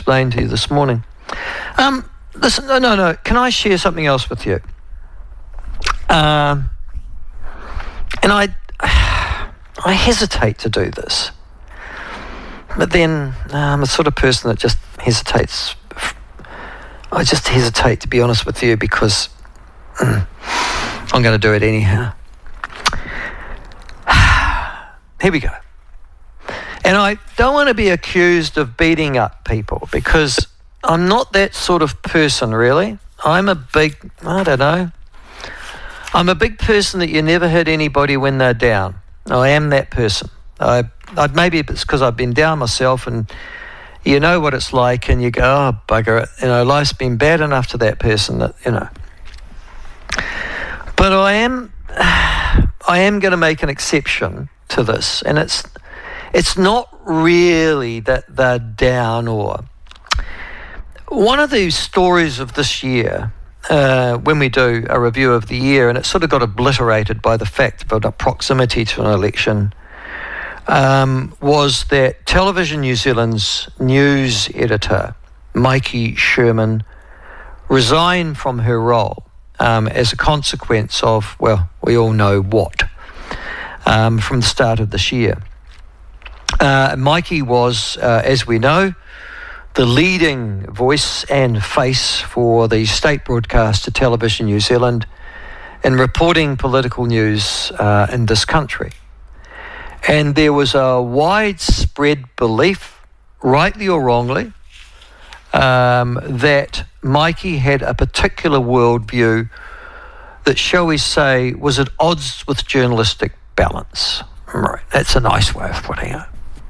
explain to you this morning. Listen, no. Can I share something else with you? And I hesitate to do this, but then I'm the sort of person that just hesitates. I just hesitate, to be honest with you, because I'm going to do it anyhow. Here we go. And I don't want to be accused of beating up people, because I'm not that sort of person, really. I'm a big person that you never hurt anybody when they're down. I am that person. Maybe it's because I've been down myself, and you know what it's like, and you go, oh, bugger it. Life's been bad enough to that person that. But I am going to make an exception to this, and it's not really that they're down or. One of the stories of this year, when we do a review of the year, and it sort of got obliterated by the fact of a proximity to an election, was that Television New Zealand's news editor, Maiki Sherman, resigned from her role as a consequence of, well, we all know what, from the start of this year. Maiki was, as we know, the leading voice and face for the state broadcaster Television New Zealand in reporting political news in this country. And there was a widespread belief, rightly or wrongly, that Maiki had a particular worldview that, shall we say, was at odds with journalistic balance. Right, that's a nice way of putting it.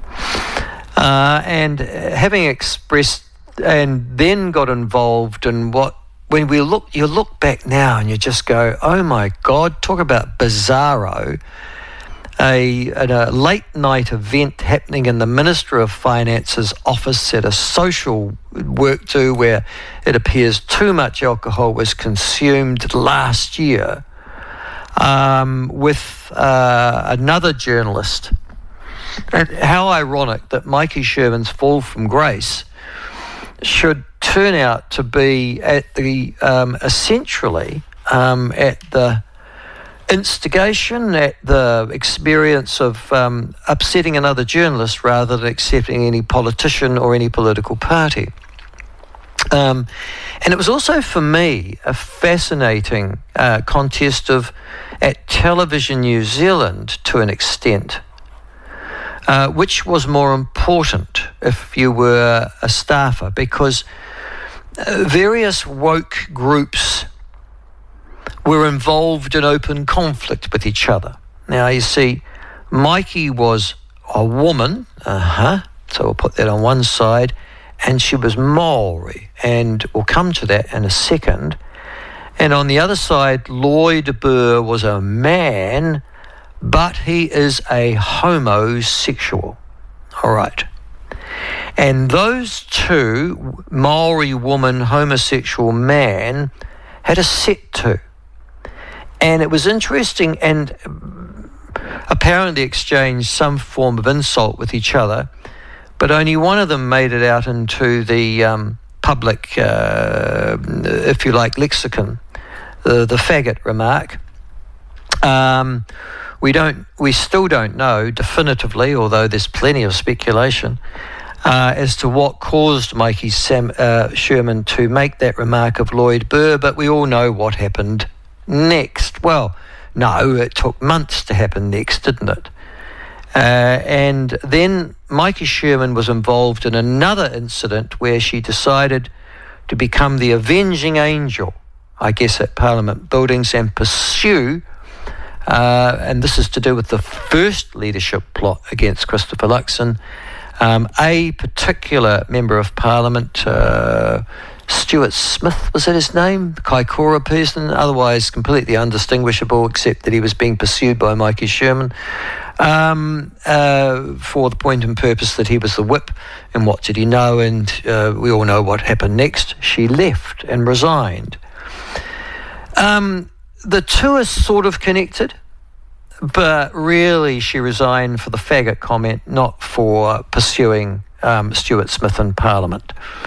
And having expressed and then got involved in when you look back now and you just go, oh my God, talk about bizarro. A late night event happening in the Minister of Finance's office at a social work do where it appears too much alcohol was consumed last year with another journalist. And how ironic that Maiki Sherman's fall from grace should turn out to be at the essentially at the instigation, at the experience of upsetting another journalist rather than accepting any politician or any political party. And it was also, for me, a fascinating contest at Television New Zealand to an extent. Which was more important if you were a staffer, because various woke groups were involved in open conflict with each other. Now, you see, Maiki was a woman, so we'll put that on one side, and she was Maori, and we'll come to that in a second. And on the other side, Lloyd Burr was a man, but he is a homosexual. All right. And those two, Maori woman, homosexual man, had a set to. And it was interesting, and apparently exchanged some form of insult with each other, but only one of them made it out into the public, if you like, lexicon, the faggot remark. We still don't know definitively, although there's plenty of speculation, as to what caused Maiki Sherman to make that remark of Lloyd Burr, but we all know what happened next. Well, no, it took months to happen next, didn't it? And then Maiki Sherman was involved in another incident where she decided to become the avenging angel, I guess, at Parliament buildings and pursue and this is to do with the first leadership plot against Christopher Luxon. A particular member of Parliament, Stuart Smith, was that his name? The Kaikoura person, otherwise completely undistinguishable, except that he was being pursued by Maiki Sherman for the point and purpose that he was the whip, and what did he know? And we all know what happened next. She left and resigned. The two are sort of connected, but really she resigned for the faggot comment, not for pursuing Stuart Smith in Parliament.